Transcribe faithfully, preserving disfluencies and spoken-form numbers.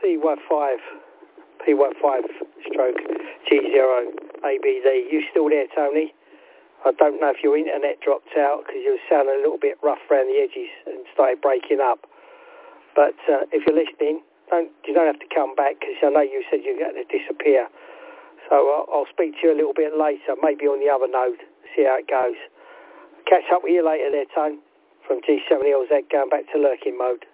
P one five, P one five stroke G zero A B D. You still there, Tony? I don't know if your internet dropped out because you were sounding a little bit rough around the edges and started breaking up. But uh, if you're listening, don't you don't have to come back because I know you said you're going to disappear. So I'll, I'll speak to you a little bit later, maybe on the other node, see how it goes. Catch up with you later there, Tone, from G seven L Z going back to lurking mode.